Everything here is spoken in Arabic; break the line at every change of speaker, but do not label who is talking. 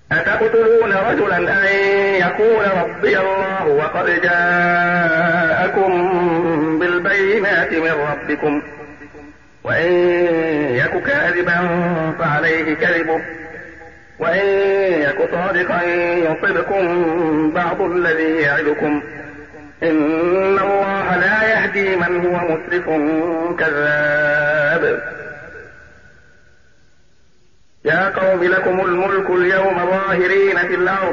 أتقتلون رجلا أن يقول ربي الله وقد جاءكم بالبينات من ربكم وإن يك كاذبا فعليه كذبه وإن يك صادقا يصبكم بعض الذي يعدكم إن الله لا يهدي من هو مسرف كذاب. يا قوم لكم الملك اليوم ظاهرين في الأرض